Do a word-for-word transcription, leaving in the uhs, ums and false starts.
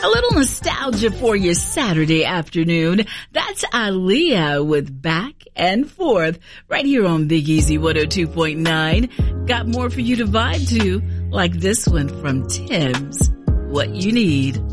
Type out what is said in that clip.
A little nostalgia for your Saturday afternoon. That's Aaliyah with Back and Forth right here on Big Easy one oh two point nine. Got more for you to vibe to, like this one from Tim's, What You Need.